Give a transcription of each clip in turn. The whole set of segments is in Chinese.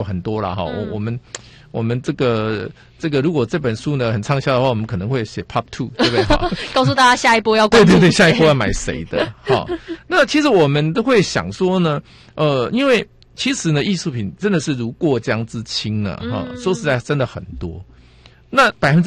很多啦哈。我们这个如果这本书呢很畅销的话，我们可能会写 Part 2， 对不对？ 告诉大家下一波要关注对，下一波要买谁的？好，那其实我们都会想说呢，因为其实呢，艺术品真的是如过江之青呢，说实在真的很多，那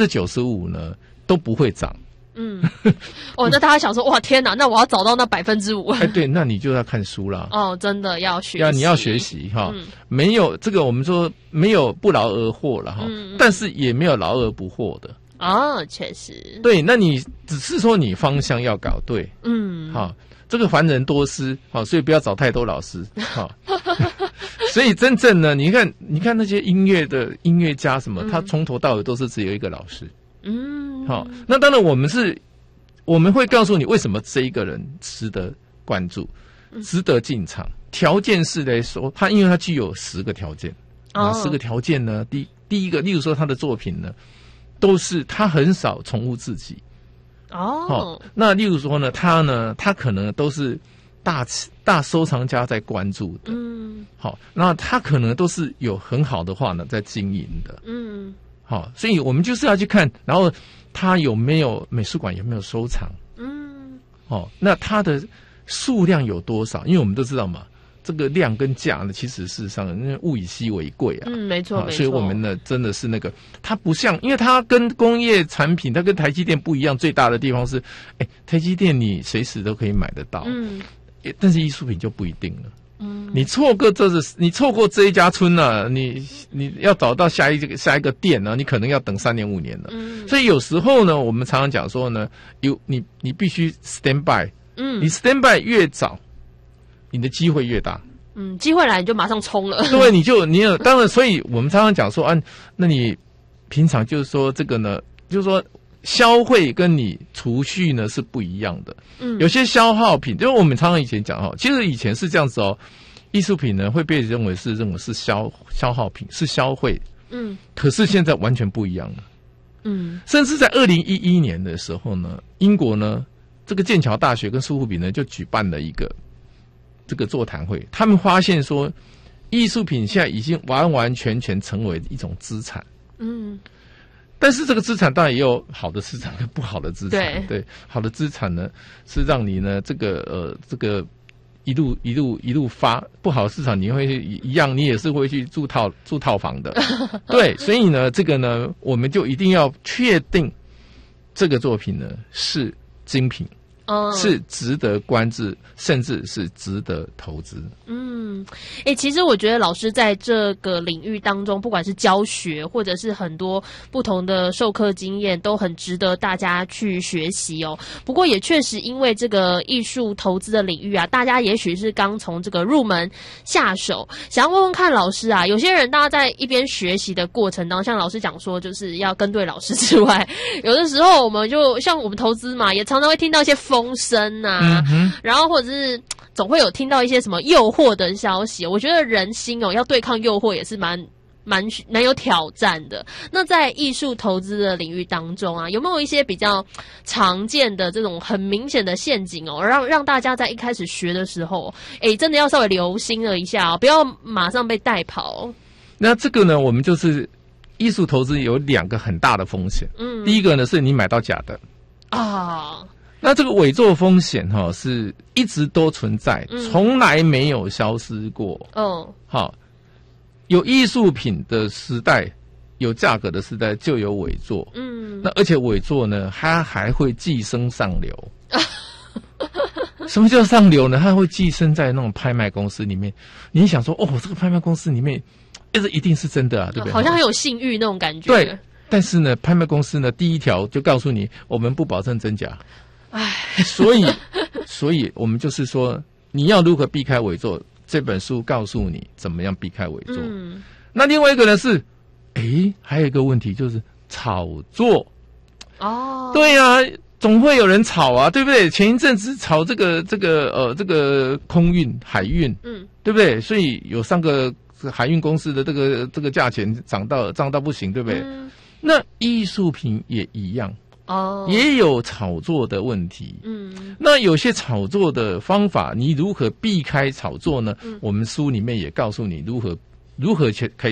95%呢都不会涨。 那大家想说，哇，天哪，那我要找到那5%。 对，那你就要看书啦。 真的要学习， 你要学习哈。没有这个，我们说没有不劳而获了哈，但是也没有劳而不获的。 确实。 对，那你只是说你方向要搞对。这个凡人多思，所以不要找太多老师。所以真正呢，你看那些音乐家什么，他从头到尾都是只有一个老师。那当然我们会告诉你为什么这一个人值得关注，值得进场。条件是来说，因为他具有10个条件。10个条件呢，第一个，例如说他的作品呢，都是他很少重复自己。那例如说呢，他可能都是大收藏家在关注的。那他可能都是有很好的话呢在经营的。所以我们就是要去看，然后他有没有美术馆有没有收藏？那它的数量有多少？因为我们都知道嘛，这个量跟价呢，其实事实上物以稀为贵啊。 没错。 所以我们呢，真的是它不像，因为它跟工业产品，它跟台积电不一样，最大的地方是，台积电你随时都可以买得到，但是艺术品就不一定了。你错过这一家村呢，你要找到下一个店呢，你可能要等3年5年了。所以有时候呢，我们常常讲说呢，你必须 stand by。你 stand by 越早，你的机会越大。 机会来你就马上冲了。 对，你有当然，所以我们常常讲说那你平常就是说这个呢，就是说消费跟你储蓄呢是不一样的。有些消耗品，就是我们常常以前讲其实以前是这样子艺术品呢会被认为是消耗品，是消费。可是现在完全不一样了。甚至在2011年的时候呢，英国呢这个剑桥大学跟苏富比呢就举办了一个这个座谈会，他们发现说，艺术品现在已经完完全全成为一种资产。但是这个资产当然也有好的资产跟不好的资产。对，好的资产呢是让你呢这个一路发，不好的市场你会一样，你也是会去住套房的。对，所以呢这个呢我们就一定要确定这个作品呢是精品。是值得关注，甚至是值得投资。 其实我觉得老师在这个领域当中，不管是教学或者是很多不同的授课经验，都很值得大家去学习哦。不过也确实因为这个艺术投资的领域啊，大家也许是刚从这个入门下手，想要问问看老师啊，有些人大家在一边学习的过程当中，像老师讲说就是要跟对老师之外，有的时候我们就像我们投资嘛，也常常会听到一些风声啊，然后或者是总会有听到一些什么诱惑的消息。我觉得人心要对抗诱惑也是蛮有挑战的。那在艺术投资的领域当中啊，有没有一些比较常见的这种很明显的陷阱让大家在一开始学的时候，真的要稍微留心了一下不要马上被带跑。 那这个呢，我们就是艺术投资有2个很大的风险。第一个呢是你买到假的那这个伪作风险是一直都存在，从来没有消失过。有艺术品的时代，有价格的时代，就有伪作。那而且伪作呢，它还会寄生上流。什么叫上流呢？它会寄生在那种拍卖公司里面。你想说，这个拍卖公司里面，这一定是真的啊，对不对？ 好像很有信誉那种感觉。 对，但是呢，拍卖公司呢，第一条就告诉你，我们不保证真假。所以我们就是说，你要如何避开伪作，这本书告诉你怎么样避开伪作。那另外一个呢是，还有一个问题就是炒作。对啊，总会有人炒啊，对不对？前一阵子炒这个空运海运，对不对？所以有3个海运公司的这个价钱涨到不行，对不对？那艺术品也一样。也有炒作的问题。那有些炒作的方法，你如何避开炒作呢？我们书里面也告诉你如何可以